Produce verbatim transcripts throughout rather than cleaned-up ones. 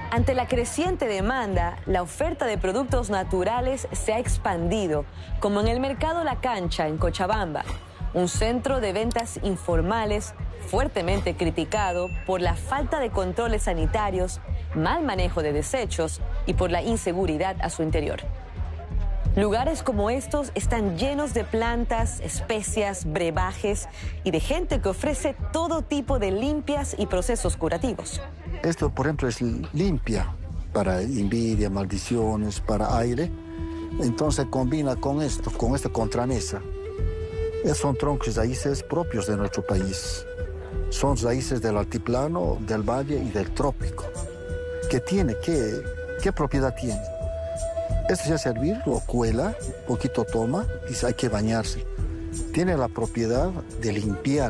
Ante la creciente demanda, la oferta de productos naturales se ha expandido, como en el Mercado La Cancha en Cochabamba, un centro de ventas informales fuertemente criticado por la falta de controles sanitarios, mal manejo de desechos y por la inseguridad a su interior. Lugares como estos están llenos de plantas, especias, brebajes y de gente que ofrece todo tipo de limpias y procesos curativos. Esto, por ejemplo, es limpia para envidia, maldiciones, para aire. Entonces combina con esto, con esta contramesa. Son troncos y raíces propios de nuestro país. Son raíces del altiplano, del valle y del trópico. ¿Qué tiene? ¿Qué, qué propiedad tiene? Esto se hace hervir, lo cuela, poquito toma y hay que bañarse. Tiene la propiedad de limpiar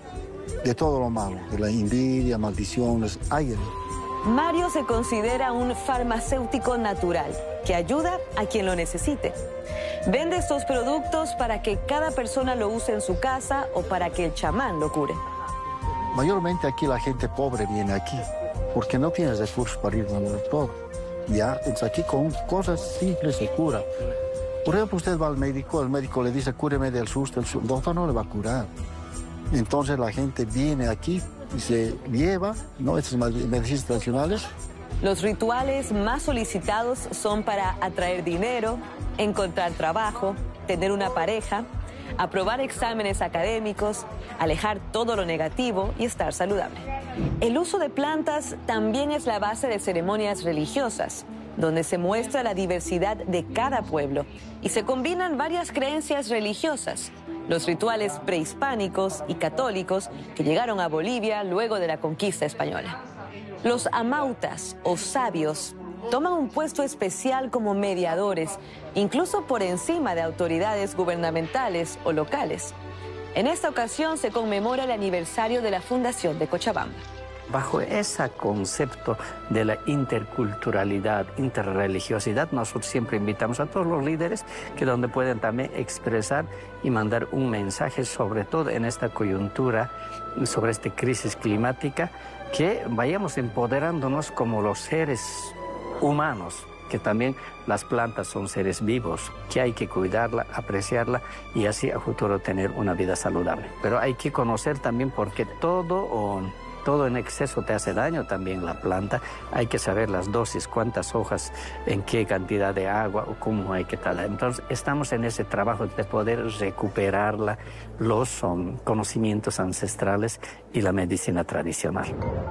de todo lo malo, de la envidia, maldiciones, aire. Mario se considera un farmacéutico natural que ayuda a quien lo necesite. Vende estos productos para que cada persona lo use en su casa o para que el chamán lo cure. Mayormente aquí la gente pobre viene aquí porque no tiene recursos para ir a todo. Ya, entonces aquí con cosas simples se cura. Por ejemplo, usted va al médico, el médico le dice, cúreme del susto, el doctor no le va a curar. Entonces la gente viene aquí y se lleva, ¿no?, estas medicinas tradicionales. Los rituales más solicitados son para atraer dinero, encontrar trabajo, tener una pareja, aprobar exámenes académicos, alejar todo lo negativo y estar saludable. El uso de plantas también es la base de ceremonias religiosas, donde se muestra la diversidad de cada pueblo y se combinan varias creencias religiosas, los rituales prehispánicos y católicos que llegaron a Bolivia luego de la conquista española. Los amautas o sabios toman un puesto especial como mediadores, incluso por encima de autoridades gubernamentales o locales. En esta ocasión se conmemora el aniversario de la fundación de Cochabamba. Bajo ese concepto de la interculturalidad, interreligiosidad, nosotros siempre invitamos a todos los líderes que donde pueden también expresar y mandar un mensaje, sobre todo en esta coyuntura, sobre esta crisis climática, que vayamos empoderándonos como los seres humanos, que también las plantas son seres vivos, que hay que cuidarla, apreciarla y así a futuro tener una vida saludable. Pero hay que conocer también porque todo, o, todo en exceso te hace daño también la planta. Hay que saber las dosis, cuántas hojas, en qué cantidad de agua o cómo hay que talar. Entonces estamos en ese trabajo de poder recuperarla, los um, conocimientos ancestrales y la medicina tradicional.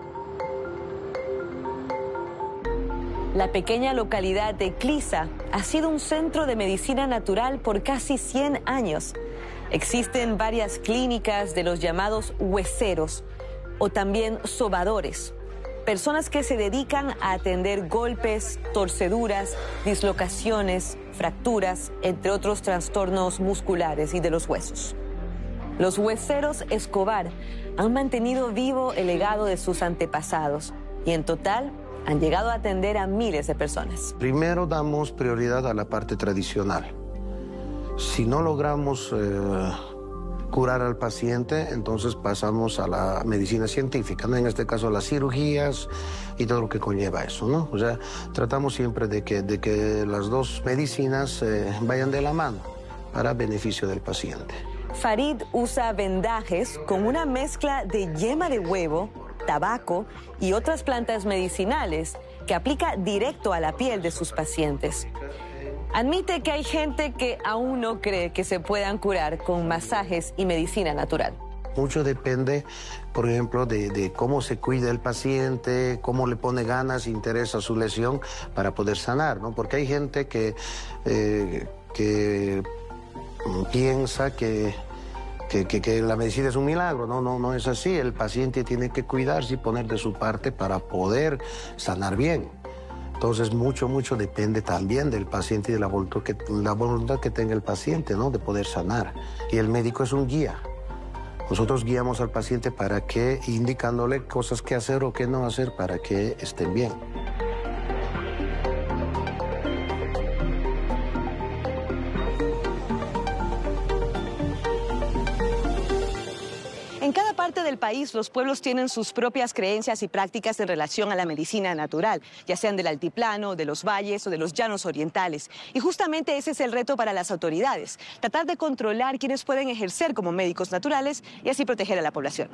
La pequeña localidad de Clisa ha sido un centro de medicina natural por casi cien años. Existen varias clínicas de los llamados hueseros o también sobadores, personas que se dedican a atender golpes, torceduras, dislocaciones, fracturas, entre otros trastornos musculares y de los huesos. Los hueseros Escobar han mantenido vivo el legado de sus antepasados y en total han llegado a atender a miles de personas. Primero damos prioridad a la parte tradicional. Si no logramos eh, curar al paciente, entonces pasamos a la medicina científica, ¿no? En este caso las cirugías y todo lo que conlleva eso, ¿no? O sea, tratamos siempre de que, de que las dos medicinas eh, vayan de la mano para beneficio del paciente. Farid usa vendajes con una mezcla de yema de huevo, tabaco y otras plantas medicinales que aplica directo a la piel de sus pacientes. Admite que hay gente que aún no cree que se puedan curar con masajes y medicina natural. Mucho depende, por ejemplo, de, de cómo se cuida el paciente, cómo le pone ganas, interés a su lesión para poder sanar, ¿no? Porque hay gente que, eh, que piensa que Que, que, que la medicina es un milagro. No, no, no es así. El paciente tiene que cuidarse y poner de su parte para poder sanar bien. Entonces, mucho, mucho depende también del paciente y de la voluntad que, la voluntad que tenga el paciente, ¿no?, de poder sanar. Y el médico es un guía. Nosotros guiamos al paciente para que, indicándole cosas que hacer o que no hacer para que estén bien. En cada parte del país país, los pueblos tienen sus propias creencias y prácticas en relación a la medicina natural, ya sean del altiplano, de los valles o de los llanos orientales. Y justamente ese es el reto para las autoridades, tratar de controlar quienes pueden ejercer como médicos naturales y así proteger a la población.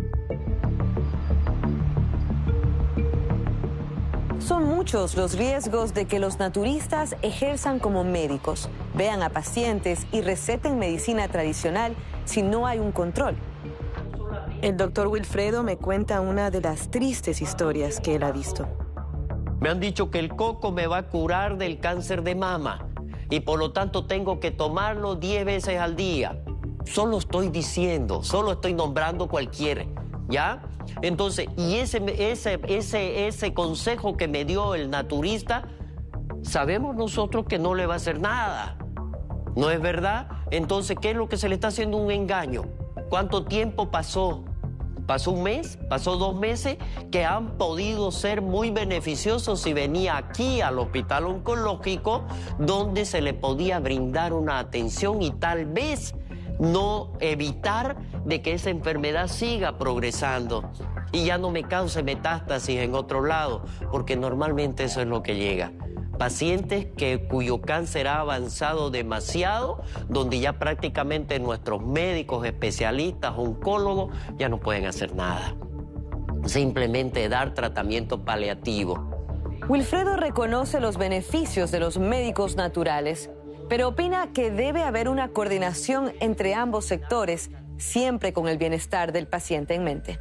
Son muchos los riesgos de que los naturistas ejerzan como médicos, vean a pacientes y receten medicina tradicional si no hay un control. El doctor Wilfredo me cuenta una de las tristes historias que él ha visto. Me han dicho que el coco me va a curar del cáncer de mama y por lo tanto tengo que tomarlo diez veces al día. Solo estoy diciendo, solo estoy nombrando cualquiera, ¿ya? Entonces, y ese, ese, ese, ese consejo que me dio el naturista, sabemos nosotros que no le va a hacer nada. ¿No es verdad? Entonces, ¿qué es lo que se le está haciendo? Un engaño. ¿Cuánto tiempo pasó? ¿Pasó un mes? ¿Pasó dos meses? Que han podido ser muy beneficiosos si venía aquí al hospital oncológico, donde se le podía brindar una atención y tal vez no evitar de que esa enfermedad siga progresando y ya no me cause metástasis en otro lado, porque normalmente eso es lo que llega. Pacientes que, cuyo cáncer ha avanzado demasiado, donde ya prácticamente nuestros médicos, especialistas, oncólogos, ya no pueden hacer nada. Simplemente dar tratamiento paliativo. Wilfredo reconoce los beneficios de los médicos naturales, pero opina que debe haber una coordinación entre ambos sectores, siempre con el bienestar del paciente en mente.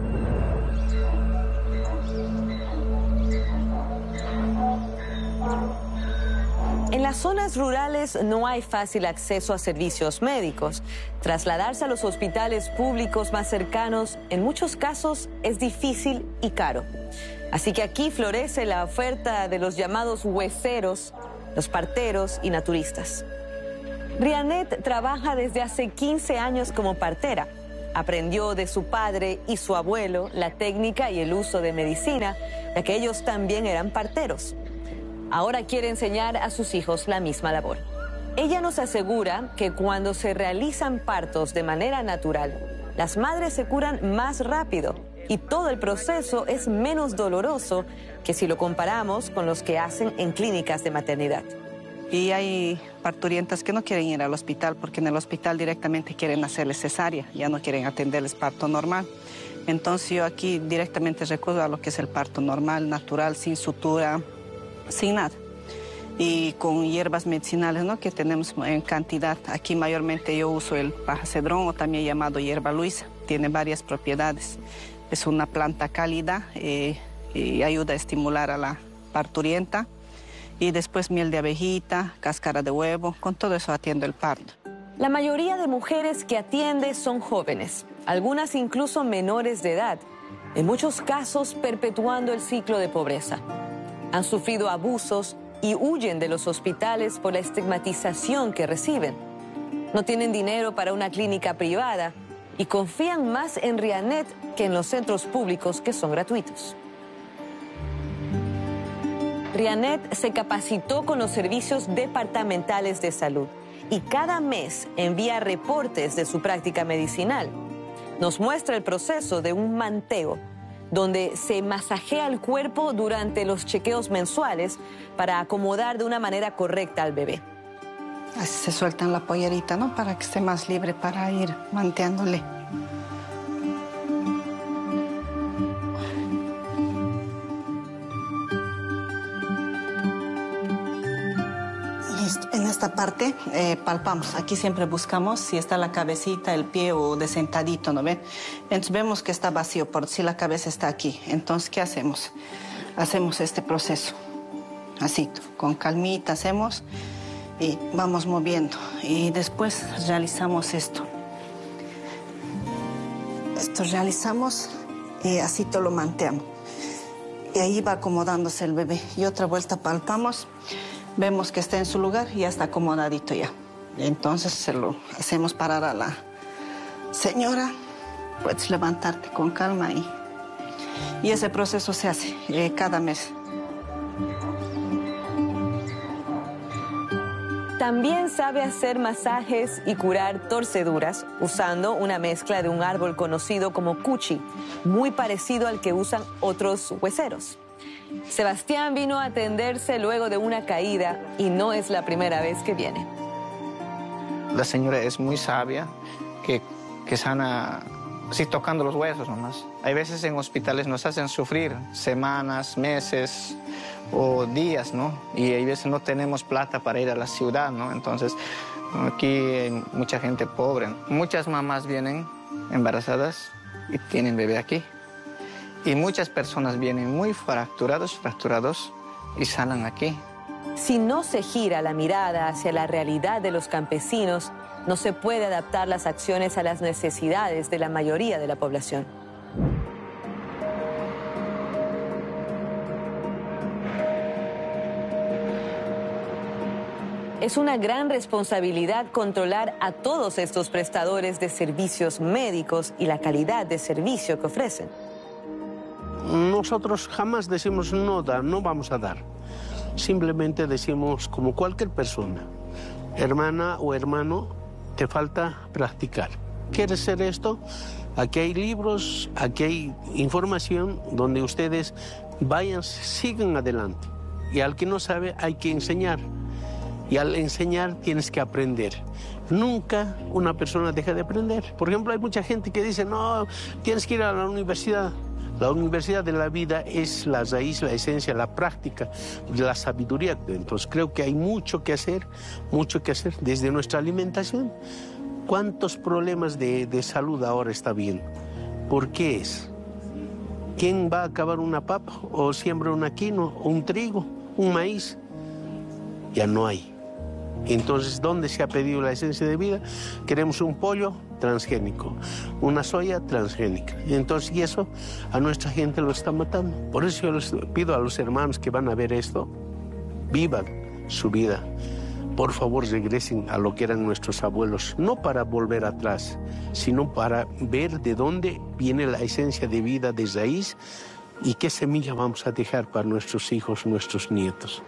En las zonas rurales no hay fácil acceso a servicios médicos. Trasladarse a los hospitales públicos más cercanos, en muchos casos, es difícil y caro. Así que aquí florece la oferta de los llamados hueseros, los parteros y naturistas. Rianet trabaja desde hace quince años como partera. Aprendió de su padre y su abuelo la técnica y el uso de medicina, ya que ellos también eran parteros. Ahora quiere enseñar a sus hijos la misma labor. Ella nos asegura que cuando se realizan partos de manera natural, las madres se curan más rápido y todo el proceso es menos doloroso que si lo comparamos con los que hacen en clínicas de maternidad. Y hay parturientas que no quieren ir al hospital porque en el hospital directamente quieren hacerles cesárea, ya no quieren atenderles parto normal. Entonces yo aquí directamente recurro a lo que es el parto normal, natural, sin sutura, sin nada. Y con hierbas medicinales, ¿no?, que tenemos en cantidad. Aquí mayormente yo uso el paja cedrón o también llamado hierba luisa. Tiene varias propiedades. Es una planta cálida eh, y ayuda a estimular a la parturienta. Y después miel de abejita, cáscara de huevo, con todo eso atiendo el parto. La mayoría de mujeres que atiende son jóvenes, algunas incluso menores de edad, en muchos casos perpetuando el ciclo de pobreza. Han sufrido abusos y huyen de los hospitales por la estigmatización que reciben. No tienen dinero para una clínica privada y confían más en Rianet que en los centros públicos que son gratuitos. Rianet se capacitó con los servicios departamentales de salud y cada mes envía reportes de su práctica medicinal. Nos muestra el proceso de un manteo, donde se masajea el cuerpo durante los chequeos mensuales para acomodar de una manera correcta al bebé. Así se sueltan la pollerita, ¿no?, para que esté más libre para ir manteándole. En esta parte eh, palpamos. Aquí siempre buscamos si está la cabecita, el pie o de sentadito, ¿no ven? Entonces vemos que está vacío, por si la cabeza está aquí. Entonces, ¿qué hacemos? Hacemos este proceso. Así, con calmita hacemos y vamos moviendo. Y después realizamos esto. Esto realizamos y así todo lo manteamos. Y ahí va acomodándose el bebé. Y otra vuelta palpamos. Vemos que está en su lugar y ya está acomodadito ya. Entonces se lo hacemos parar a la señora. Puedes levantarte con calma y, y ese proceso se hace eh, cada mes. También sabe hacer masajes y curar torceduras usando una mezcla de un árbol conocido como cuchi, muy parecido al que usan otros hueseros. Sebastián vino a atenderse luego de una caída y no es la primera vez que viene. La señora es muy sabia, que, que sana, sí, tocando los huesos nomás. Hay veces en hospitales nos hacen sufrir semanas, meses o días, ¿no? Y hay veces no tenemos plata para ir a la ciudad, ¿no? Entonces, aquí hay mucha gente pobre. Muchas mamás vienen embarazadas y tienen bebé aquí. Y muchas personas vienen muy fracturados, fracturados y sanan aquí. Si no se gira la mirada hacia la realidad de los campesinos, no se puede adaptar las acciones a las necesidades de la mayoría de la población. Es una gran responsabilidad controlar a todos estos prestadores de servicios médicos y la calidad de servicio que ofrecen. Nosotros jamás decimos no dar, no vamos a dar. Simplemente decimos como cualquier persona, hermana o hermano, te falta practicar. ¿Quieres hacer esto? Aquí hay libros, aquí hay información donde ustedes vayan, sigan adelante. Y al que no sabe hay que enseñar. Y al enseñar tienes que aprender. Nunca una persona deja de aprender. Por ejemplo, hay mucha gente que dice, no, tienes que ir a la universidad. La universidad de la vida es la raíz, la esencia, la práctica, la sabiduría. Entonces creo que hay mucho que hacer, mucho que hacer desde nuestra alimentación. ¿Cuántos problemas de, de salud ahora está viendo? ¿Por qué es? ¿Quién va a acabar una papa o siembra una quinoa, un trigo, un maíz? Ya no hay. Entonces, ¿dónde se ha pedido la esencia de vida? Queremos un pollo transgénico, una soya transgénica. Entonces, y eso a nuestra gente lo está matando. Por eso yo les pido a los hermanos que van a ver esto, vivan su vida. Por favor, regresen a lo que eran nuestros abuelos, no para volver atrás, sino para ver de dónde viene la esencia de vida de raíz y qué semilla vamos a dejar para nuestros hijos, nuestros nietos.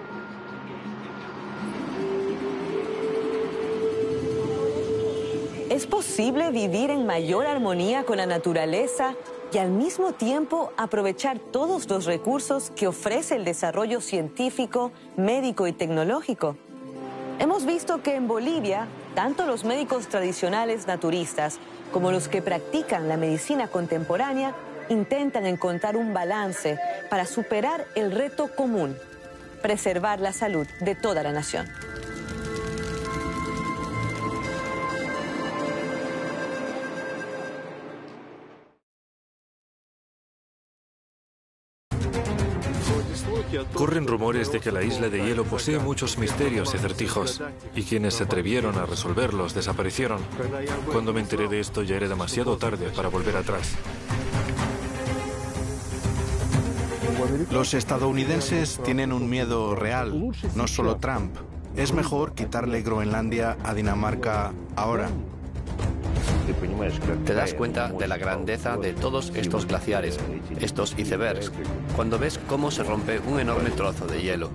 ¿Es posible vivir en mayor armonía con la naturaleza y al mismo tiempo aprovechar todos los recursos que ofrece el desarrollo científico, médico y tecnológico? Hemos visto que en Bolivia, tanto los médicos tradicionales naturistas como los que practican la medicina contemporánea intentan encontrar un balance para superar el reto común, preservar la salud de toda la nación. Corren rumores de que la isla de hielo posee muchos misterios y acertijos, y quienes se atrevieron a resolverlos desaparecieron. Cuando me enteré de esto ya era demasiado tarde para volver atrás. Los estadounidenses tienen un miedo real, no solo Trump. Es mejor quitarle Groenlandia a Dinamarca ahora. Te das cuenta de la grandeza de todos estos glaciares, estos icebergs, cuando ves cómo se rompe un enorme trozo de hielo.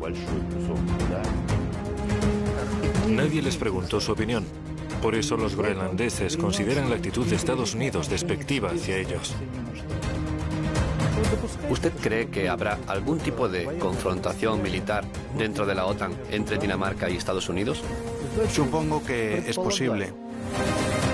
Nadie les preguntó su opinión. Por eso los groenlandeses consideran la actitud de Estados Unidos despectiva hacia ellos. ¿Usted cree que habrá algún tipo de confrontación militar dentro de la OTAN entre Dinamarca y Estados Unidos? Supongo que es posible.